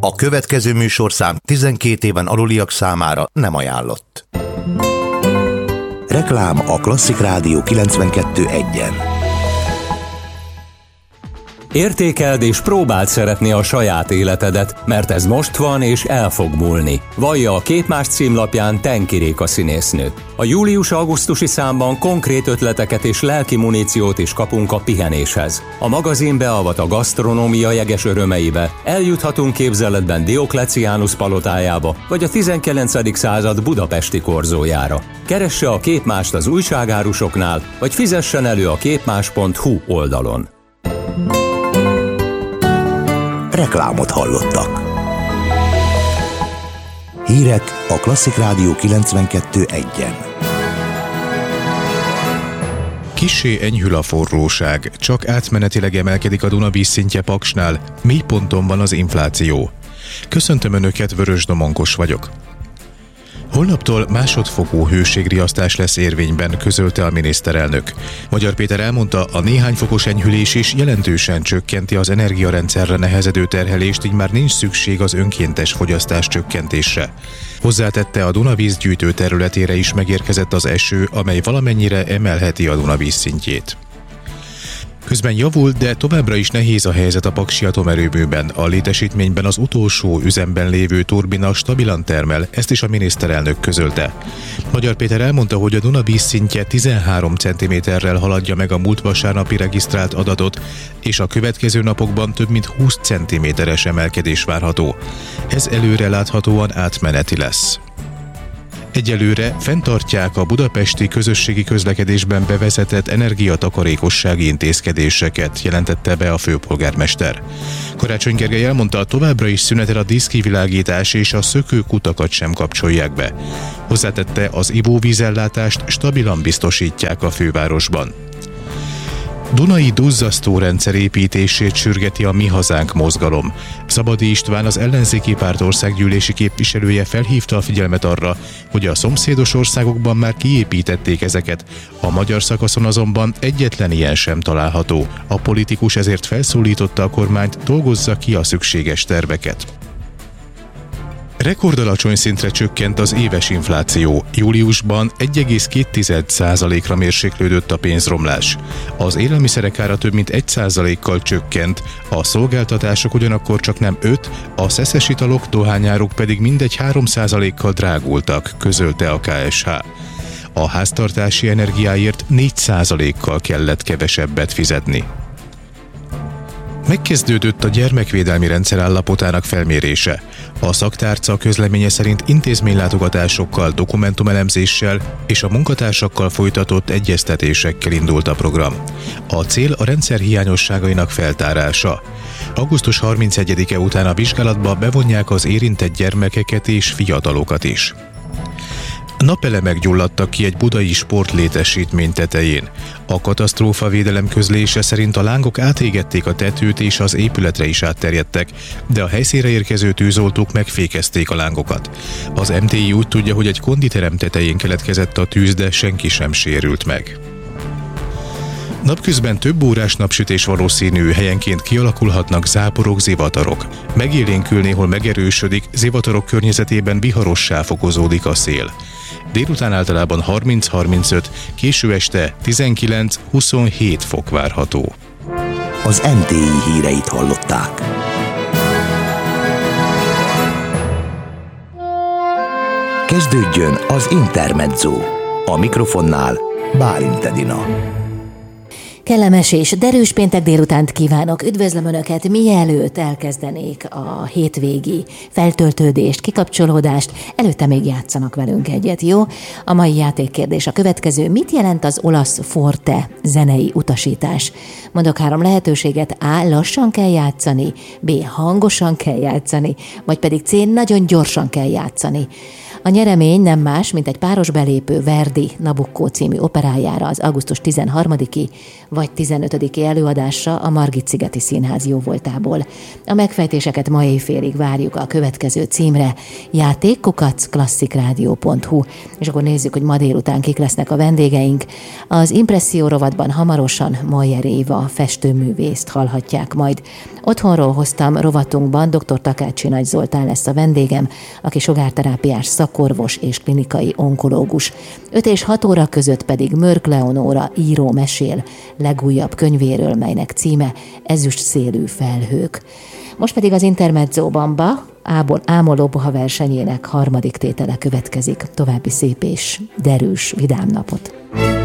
A következő műsorszám 12 éven aluliak számára nem ajánlott. Reklám a Klasszik Rádió 92.1-en. Értékeld és próbáld szeretni a saját életedet, mert ez most van és el fog múlni. Vallja a Képmás címlapján Tenki Réka színésznő. A július-augusztusi számban konkrét ötleteket és lelki muníciót is kapunk a pihenéshez. A magazin beavat a gasztronómia jeges örömeibe, eljuthatunk képzeletben Diokleciánus palotájába, vagy a 19. század budapesti korzójára. Keresse a Képmást az újságárusoknál, vagy fizessen elő a képmás.hu oldalon. Reklámot hallottak. Hírek a Klasszik Rádió 92.1-en. Kissé enyhül a forróság, csak átmenetileg emelkedik a Duna vízszintje Paksnál, mélyponton van az infláció. Köszöntöm Önöket, Vörös Domonkos vagyok. Holnaptól másodfokú hőségriasztás lesz érvényben, közölte a miniszterelnök. Magyar Péter elmondta, a néhány fokos enyhülés is jelentősen csökkenti az energiarendszerre nehezedő terhelést, így már nincs szükség az önkéntes fogyasztás csökkentésre. Hozzátette, a Dunavízgyűjtő területére is megérkezett az eső, amely valamennyire emelheti a Duna vízszintjét. Közben javult, de továbbra is nehéz a helyzet a paksi atomerőműben. A létesítményben az utolsó üzemben lévő turbina stabilan termel, ezt is a miniszterelnök közölte. Magyar Péter elmondta, hogy a Duna vízszintje 13 cm-rel haladja meg a múlt vasárnapi regisztrált adatot, és a következő napokban több mint 20 cm-es emelkedés várható. Ez előre láthatóan átmeneti lesz. Egyelőre fenntartják a budapesti közösségi közlekedésben bevezetett energiatakarékossági intézkedéseket, jelentette be a főpolgármester. Karácsony Gergely elmondta, továbbra is szünetel a díszkivilágítás és a szökőkutakat sem kapcsolják be. Hozzátette, az ivóvízellátást stabilan biztosítják a fővárosban. Dunai duzzasztórendszer építését sürgeti a Mi Hazánk mozgalom. Szabadi István, az ellenzéki párt országgyűlési képviselője felhívta a figyelmet arra, hogy a szomszédos országokban már kiépítették ezeket, a magyar szakaszon azonban egyetlen ilyen sem található. A politikus ezért felszólította a kormányt, dolgozza ki a szükséges terveket. Rekordalacsony szintre csökkent az éves infláció. Júliusban 1,2%-ra mérséklődött a pénzromlás. Az élelmiszerek ára több mint 1%-kal csökkent, a szolgáltatások ugyanakkor csak nem 5%, a szeszes italok, dohányáruk pedig mindegy 3%-kal drágultak, közölte a KSH. A háztartási energiáért 4%-kal kellett kevesebbet fizetni. Megkezdődött a gyermekvédelmi rendszer állapotának felmérése. A szaktárca közleménye szerint intézménylátogatásokkal, dokumentumelemzéssel és a munkatársakkal folytatott egyeztetésekkel indult a program. A cél a rendszer hiányosságainak feltárása. Augusztus 31-e után a vizsgálatba bevonják az érintett gyermekeket és fiatalokat is. Napelemek gyulladtak ki egy budai sportlétesítmény tetején. A katasztrófavédelem közlése szerint a lángok átégették a tetőt és az épületre is átterjedtek, de a helyszínre érkező tűzoltók megfékezték a lángokat. Az MTI úgy tudja, hogy egy konditerem tetején keletkezett a tűz, de senki sem sérült meg. Napközben több órás napsütés valószínű, helyenként kialakulhatnak záporok, zivatarok. Megélénkül, néhol megerősödik, zivatarok környezetében viharossá fokozódik a szél. Délután általában 30-35, késő este 19-27 fok várható. Az MTI híreit hallották. Kezdődjön az Intermezzo. A mikrofonnál Bálint Edina. Kellemes és derűs péntek délutánt kívánok. Üdvözlöm Önöket, mielőtt elkezdenék a hétvégi feltöltődést, kikapcsolódást. Előtte még játszanak velünk egyet, jó? A mai játékkérdés a következő. Mit jelent az olasz forte zenei utasítás? Mondok 3 lehetőséget. A. Lassan kell játszani, B. Hangosan kell játszani, vagy pedig C. Nagyon gyorsan kell játszani. A nyeremény nem más, mint egy páros belépő Verdi Nabucco című operájára az augusztus 13-i vagy 15-i előadásra a Margit-szigeti Színház jóvoltából. A megfejtéseket ma éjfélig várjuk a következő címre, játék@klasszikrádió.hu, és akkor nézzük, hogy ma délután kik lesznek a vendégeink. Az Impresszió rovatban hamarosan Mayer Éva festőművészt hallhatják majd. Otthonról hoztam rovatunkban dr. Takácsi Nagy Zoltán lesz a vendégem, aki sugárterápiás szakorvos és klinikai onkológus. 5 és 6 óra között pedig Mörk Leonóra író mesél legújabb könyvéről, melynek címe Ezüst szélű felhők. Most pedig az Intermedzóban Ámoló Boha versenyének 3. tétele következik. További szép és derűs, vidám napot!